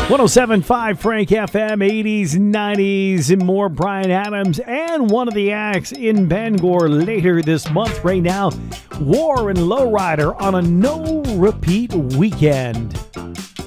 107.5 Frank FM, 80s, 90s, and more. Bryan Adams and one of the acts in Bangor later this month. Right now, War and Lowrider on a no-repeat weekend.